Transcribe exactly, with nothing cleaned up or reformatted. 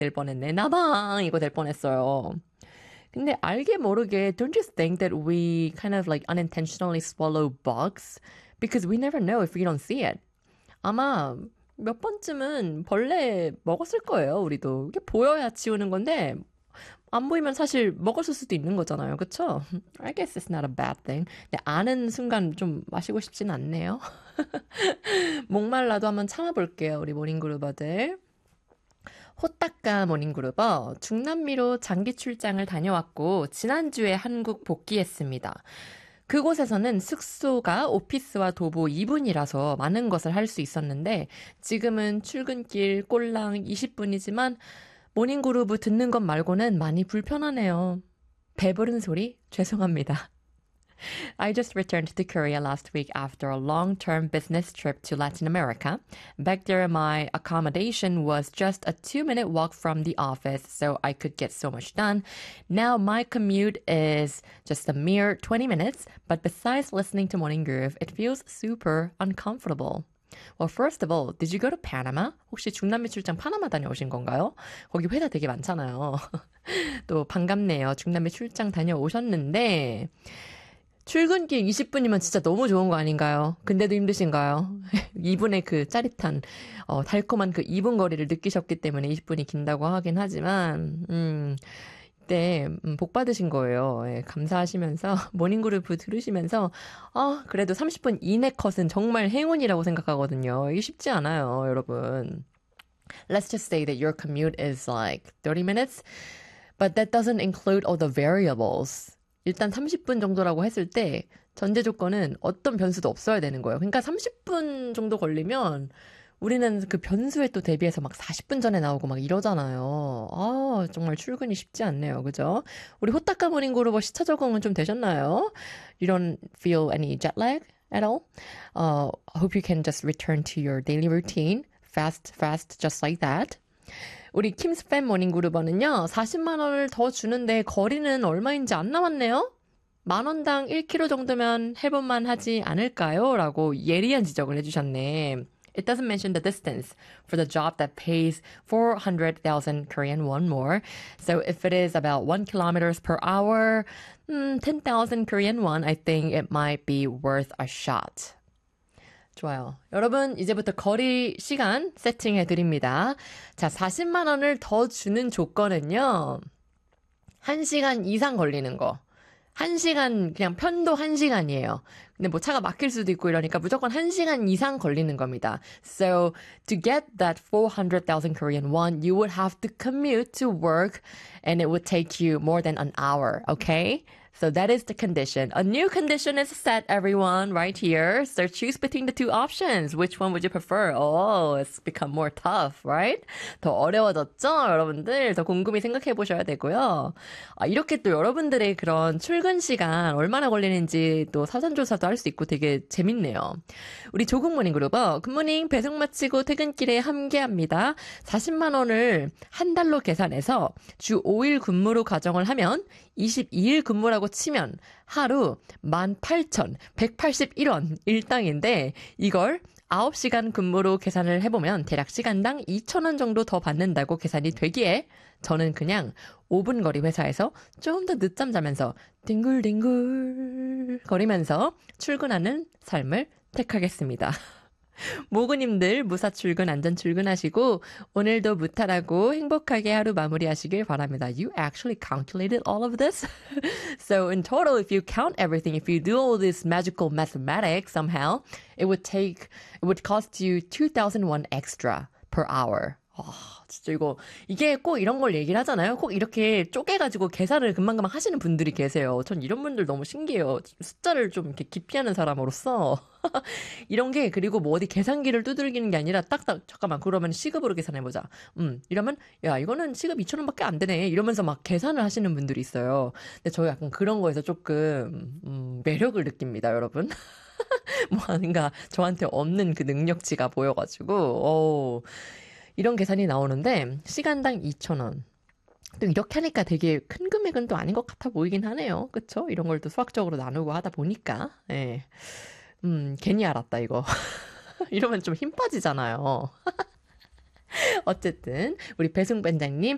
될 뻔했네. 나방! 이거 될 뻔했어요. 근데 알게 모르게 don't you think that we kind of like unintentionally swallow bugs? Because we never know if we don't see it. 아마 몇 번쯤은 벌레 먹었을 거예요, 우리도. 이게 보여야 치우는 건데 안 보이면 사실 먹었을 수도 있는 거잖아요. 그쵸? I guess it's not a bad thing. 근데 아는 순간 좀 마시고 싶진 않네요. 목말라도 한번 참아볼게요, 우리 모닝그루버들. 호따까 모닝그루버, 중남미로 장기 출장을 다녀왔고 지난주에 한국 복귀했습니다. 그곳에서는 숙소가 오피스와 도보 이 분이라서 많은 것을 할 수 있었는데 지금은 출근길 꼴랑 이십 분이지만 모닝그루브 듣는 것 말고는 많이 불편하네요. 배부른 소리 죄송합니다. I just returned to Korea last week after a long-term business trip to Latin America. Back there, my accommodation was just a two-minute walk from the office, so I could get so much done. Now my commute is just a mere twenty minutes, but besides listening to Morning Groove, it feels super uncomfortable. Well, first of all, did you go to Panama? 혹시 중남미 출장 파나마 다녀오신 건가요? 거기 회사 되게 많잖아요. 또 반갑네요. 중남미 출장 다녀오셨는데 출근길 이십 분이면 진짜 너무 좋은 거 아닌가요? 근데도 힘드신가요? 이 분의 그 짜릿한 어, 달콤한 그 이 분 거리를 느끼셨기 때문에 이십 분이 긴다고 하긴 하지만 음, 이때 음, 복 받으신 거예요. 예, 감사하시면서 모닝그룹 들으시면서 아, 그래도 삼십 분 이내 컷은 정말 행운이라고 생각하거든요. 이게 쉽지 않아요, 여러분. Let's just say that your commute is like thirty minutes, but that doesn't include all the variables. 일단 삼십 분 정도라고 했을 때 전제 조건은 어떤 변수도 없어야 되는 거예요. 그러니까 삼십 분 정도 걸리면 우리는 그 변수에 또 대비해서 막 사십 분 전에 나오고 막 이러잖아요. 아, 정말 출근이 쉽지 않네요. 그죠? 우리 호타카 모닝그루버 시차 적응은 좀 되셨나요? You don't feel any jet lag at all? Uh, I hope you can just return to your daily routine fast, fast, just like that. 우리 킴스팸 모닝그루버는요. 사십만 원을 더 주는데 거리는 얼마인지 안 남았네요. 만 원당 일 킬로미터 정도면 해볼만 하지 않을까요? 라고 예리한 지적을 해주셨네. It doesn't mention the distance for the job that pays four hundred thousand Korean won more. So if it is about one kilometers per hour, mm, ten thousand Korean won, I think it might be worth a shot. 좋아요. 여러분, 이제부터 거리 시간 세팅해 드립니다. 자, 사십만 원을 더 주는 조건은요. 한 시간 이상 걸리는 거. 한 시간, 그냥 편도 한 시간이에요. 근데 뭐 차가 막힐 수도 있고 이러니까 무조건 한 시간 이상 걸리는 겁니다. So, to get that four hundred thousand Korean won, you would have to commute to work and it would take you more than an hour, okay? So that is the condition. A new condition is set, everyone, right here. So choose between the two options. Which one would you prefer? Oh, it's become more tough, right? 더 어려워졌죠, 여러분들? 더 곰곰이 생각해 보셔야 되고요. 아, 이렇게 또 여러분들의 그런 출근 시간 얼마나 걸리는지 또 사전조사도 할 수 있고 되게 재밌네요. 우리 조국 모닝그루버, 굿모닝 배송 마치고 퇴근길에 함께합니다. 사십만 원을 한 달로 계산해서 주 오 일 근무로 가정을 하면 이십이 일 근무라고 치면 하루 만 팔천백팔십일 원 일당인데 이걸 아홉 시간 근무로 계산을 해보면 대략 시간당 이천 원 정도 더 받는다고 계산이 되기에 저는 그냥 오 분 거리 회사에서 좀 더 늦잠 자면서 뒹굴뒹굴 거리면서 출근하는 삶을 택하겠습니다. 모구님들 무사 출근 안전 출근하시고 오늘도 무탈하고 행복하게 하루 마무리하시길 바랍니다. You actually calculated all of this? So in total, if you count everything, if you do all this magical mathematics somehow, it would take, it would cost you two thousand won extra per hour. 아, 진짜 이거 이게 꼭 이런 걸 얘기를 하잖아요. 꼭 이렇게 쪼개가지고 계산을 금방금방 하시는 분들이 계세요. 전 이런 분들 너무 신기해요. 숫자를 좀 이렇게 깊이 하는 사람으로서 이런 게 그리고 뭐 어디 계산기를 두들기는 게 아니라 딱딱 잠깐만 그러면 시급으로 계산해보자. 음 이러면 야 이거는 시급 이천 원밖에 안 되네 이러면서 막 계산을 하시는 분들이 있어요. 근데 저 약간 그런 거에서 조금 음, 매력을 느낍니다, 여러분. 뭔가 저한테 없는 그 능력치가 보여가지고 오. 이런 계산이 나오는데 시간당 이천 원. 또 이렇게 하니까 되게 큰 금액은 또 아닌 것 같아 보이긴 하네요. 그쵸? 이런 걸 또 수학적으로 나누고 하다 보니까. 예. 음, 괜히 알았다, 이거. 이러면 좀 힘 빠지잖아요. 어쨌든 우리 배승반장님